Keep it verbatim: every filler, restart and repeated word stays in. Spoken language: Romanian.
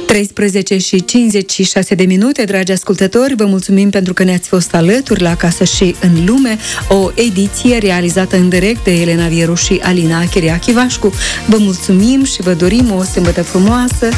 treisprezece și cincizeci și șase de minute, dragi ascultători, vă mulțumim pentru că ne-ați fost alături la Acasă și în Lume, o ediție realizată în direct de Elena Vieru și Alina Chiriachi Vașcu. Vă mulțumim și vă dorim o sâmbătă frumoasă.